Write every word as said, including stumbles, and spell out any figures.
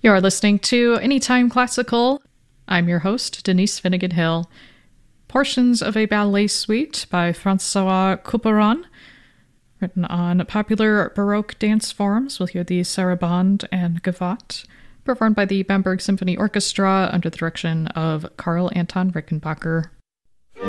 You're listening to Anytime Classical. I'm your host, Denise Finnegan Hill. Portions of a ballet suite by François Couperin, written on popular Baroque dance forms. We'll hear the Sarabande and Gavotte, performed by the Bamberg Symphony Orchestra under the direction of Karl Anton Rickenbacker.